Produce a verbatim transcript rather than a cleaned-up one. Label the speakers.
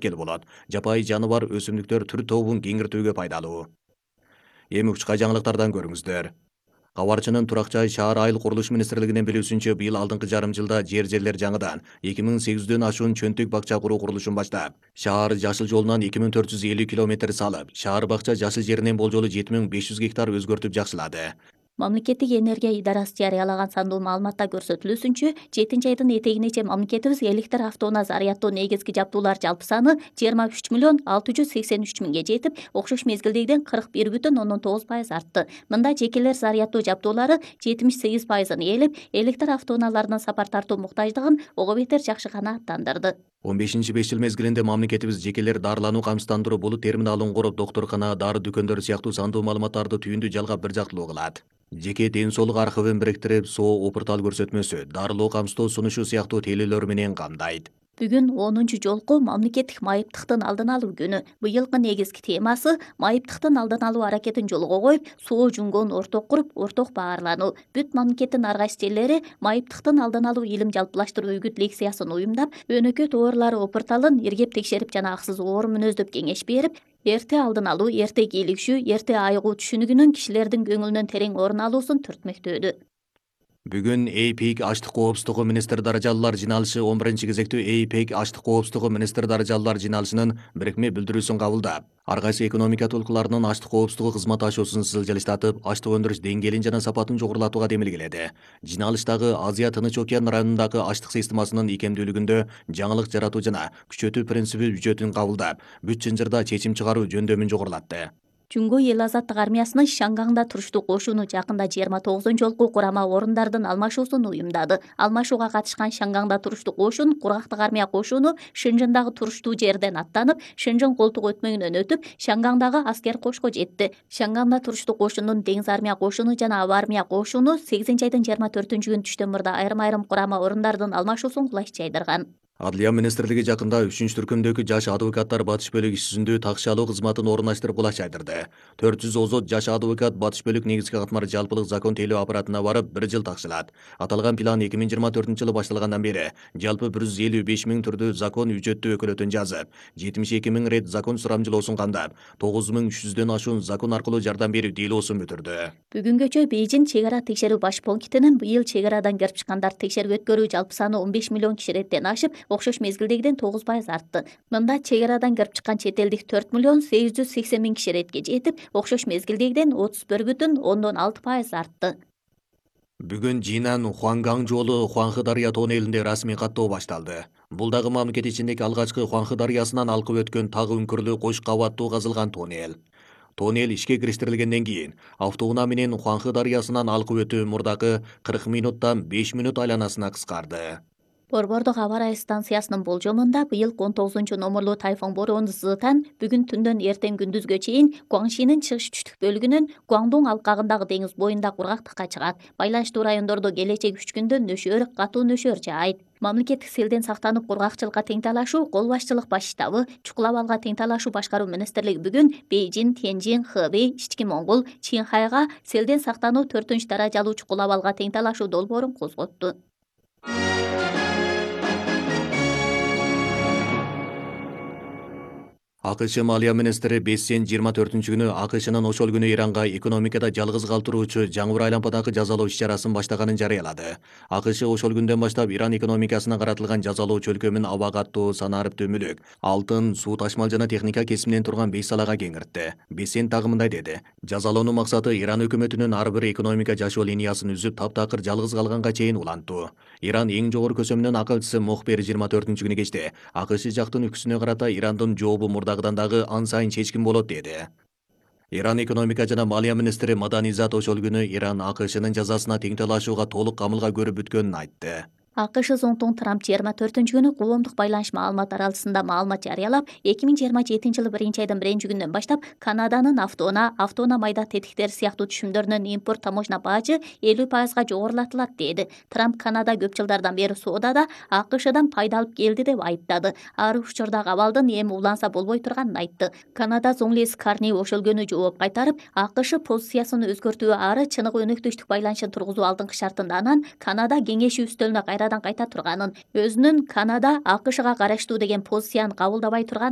Speaker 1: өткел болот. Жапайы жаныбар өсүмдүктөр түр тобун кеңиртүүгө пайдалуу. Эми учка жаңылыктардан көрүңүздөр. Кабарчынын Турак жай шаар айыл курулуш министрлигинин билүүсүнчө, быйыл алдыңкы жарым жылда жер жерлер жаңыдан эки миң сегиз жүздөн ашуун чөнтүк бакча куруу курулушун баштап, шаар жашыл жолунан эки миң төрт жүз элүү километр салып, шаар бакча жашыл жеринин болжолу жети миң беш жүз гектар өзгөртүп жакшылады.
Speaker 2: Мамлекеттик энергия идарасы жарыялаган сандуу маалыматта көрсөтүлүүсүнчө, жетинчи айдын этегине чейин мамлекетибиз электр автоунаа заряддоо негизги жабдуулар жалпы саны жыйырма үч миллион алты жүз сексен үч миңге жетип, окшош мезгилдегиден кырк бир бүтүн ондон тогуз пайыз артты. Мында жекелер заряддоо жабдуулары жетимиш сегиз пайызын ээлеп, электр автоунааларынын сапар тартуу муктаждыгын ого бетер жакшы канааттандырды.
Speaker 1: он бешинчи беш жыл мезгилинде мамлекетибиз жекелер дарылануу камсыздандыруу булут терминалын куруп, доктуркана, дары дүкөндөрү сыяктуу сандуу маалыматтарды түйүндү жалгап бир жактылуу кылат. Жеке ден соолук архивин бириктирип, соо опуртал көрсөтмөсү, дарылоо камсыздоо сунушу сыяктуу тейлөөлөр менен камдайт.
Speaker 2: Бүгүн онунчу жолку мамлекеттик майыптыктын алдын алуу күнү. Быйылкы негизги темасы майыптыктын алдын алуу аракетин жолго коюп, соо жүнгөн орток куруп, орток баарлануу. Бүт мамлекеттин ар кайсы жерлери майыптыктын алдын алуу илим жалпылаштыруу үгүт лекциясын уюмдап, өнөкөт оорулары опурталын иргеп текшерип жана аксыз оор мүнөздөп кеңеш берип, эрте алдын алуу, эрте кийлигишүү, эрте айыгуу түшүнүгүнүн кишилердин көңүлүнөн терең орун алуусун түртмөктөдү.
Speaker 1: Бүгүн ЭйПИК аштык коопсуздугу министр даражалуулар жиналышы он биринчи кезектүү ЭйПИК аштык коопсуздугу министр даражалуулар жиналышынын бирикме билдирүүсүн кабылдап, ар кайсы экономика толкуларынын аштык коопсуздугу кызматташуусун сылжылыштатып, аштык өндүрүш деңгээлин жана сапатын жогорулатууга демилгеледи. Жиналыштагы Азия Тынч океан районундагы аштык системасынын икемдүүлүгүндө жаңылык жаратуу жана күчөтүү принциби бюджетин кабылдап, бүт чынжырда чечим чыгаруу жөндөмүн жогорулатты.
Speaker 2: Жумго эл азаттык армиясынын Шангаңда туруштуу кошуну жакында жыйырма тогузунчу жолку курама орундардын алмашуусун уюмдады. Алмашууга катышкан Шангаңда туруштуу кошун Кургактык армия кошуну Шынжыңдагы туруштуу жерден аттанып, Шынжың колтук өтмөйүнөн өтүп, Шангаңдагы аскер кошко жетти. Шангаңда туруштуу кошунун Деңиз армия кошуну жана Аба армия кошуну сегизинчи айдын жыйырма төртүнчү күнү түштөн мурда айрым-айрым курама орундардын алмашуусун кулаш жайдырган.
Speaker 1: Адлия министрлиги жакында үчүнчү түркүмдөгү жаш адвокаттар батыш бөлүк иш-жүзүндө такшы алуу кызматын орундаштырып кулаш жайдырды. төрт жүз озот жаш адвокат батыш бөлүк негизги катмар жалпылык закон тейлөө аппаратына барып бир жыл такшылат. Аталган план эки миң жыйырма төртүнчү жылы башталгандан бери жалпы бир жүз элүү беш миң түрдүү закон үчөттүү өкөлөтүн жазып, жетимиш эки миң рет закон сурамжылоосун камдап, тогуз миң үч жүздөн ашуун закон аркылуу жардам берүү делоосун бүтүрдү.
Speaker 2: Бүгүнгөчө Бейжин чек ара текшерүү баш пунктинин быйыл чек арадан кирип чыккандарды текшерип өткөрүү жалпы саны он беш миллион киши реттен ашып, окшош мезгилдегиден тогуз пайыз артты. Мында чек арадан кирип чыккан чет элдик төрт миллион сегиз жүз сексен миң киши ретке жетип, окшош мезгилдегиден отуз бир бүтүн ондон алты пайыз артты.
Speaker 1: Бүгүн Жинан Хуангаң жолу Хуанхы дарыя тоннелинде расмий каттоо башталды. Бул дагы мамлекет ичиндеги алгачкы Хуанхы дарыясынан алкып өткөн тагы үңкүрлүү кош кабаттуу казылган тоннел. Тоннел ишке кириштирилгенден кийин автоунаа менен Хуанхы дарыясынан алкып өтүү мурдакы кырк минуттан беш минут айланасына кыскарды.
Speaker 2: Борбордук аба ырайы станциясынын болжомунда быйыл он тогузунчу номерлуу тайфун бороону Зытан бүгүн түндөн эртең күндүзгө чейин Гуаңшинин чыгыш түштүк бөлүгүнөн Гуаңдуң алкагындагы деңиз боюнда кургактыкка чыгат. Байланыштуу райондордо келечек үч күндө нөшөр, катуу нөшөр жаайт. Мамлекеттик селден сактанып кургакчылыкка тең талашуу кол башчылык баш штабы, чукул абалга тең талашуу башкаруу министрлиги бүгүн Бейжин, Тяньжин, Хэбэй, Ички Моңгол, Чинхайга селден сактануу төртүнчү даражалуу чукул абалга тең талашуу долбоорун козготту.
Speaker 1: АКШ малия министри Бессен жыйырма төртүнчү күнү АКШнын ошол күнү Иранга экономикада жалгыз калтыруучу жаңбыр айлампадагы жазалоо иш-чарасын баштаганын жарыялады. АКШ ошол күндөн баштап Иран экономикасына каратылган жазалоо чөлкөмүн аба каттоо, санариптүү мүлүк, алтын, суу ташмал жана техника кесиминен турган беш салага кеңиртти. Бессен тагы мындай деди: жазалоонун максаты Иран өкмөтүнүн ар бир экономика жашоо линиясын үзүп, таптакыр жалгыз калганга чейин улантуу. Иран эң жогору көсөмүнүн акылчысы Мохбер жыйырма төртүнчү күнү кечте АКШ жактын үкүсүнө карата Ирандын жообу мурдагыдан дагы ан сайын чечкин болот деди. Иран экономика жана малия министри Маданизат ошол күнү Иран АКШнын жазасына тең талашууга толук камылга көрүп бүткөнүн айтты.
Speaker 2: АКШ зонтугу Трамп жыйырма төртүнчү күнү коомдук байланыш маалымат аралсында маалымат жарыялап, эки миң жыйырма жетинчи жылы биринчи айдын биринчи күнүнөн баштап Канаданын автоунаа, автоунаа майда тетиктери сыяктуу түшүмдөрүнүн импорт таможня баажы элүү пайызга жогорулатылат деди. Трамп Канада көп жылдардан бери соодада АКШдан пайда алып келди деп айыптады. Ар учурдагы абалдын эми уланса болбой турганын айтты. Канада Зоңлис Карни ошол күнү жооп кайтарып, АКШ позициясын өзгөртүү ары чыныгы өнөктөштүк байланышын тургузуу алдыңкы шартында, анан Канада кеңеши үстөлүнө кайрадан кайта турганын, өзүнүн Канада АКШга караштуу деген позицияны кабылдабай турганын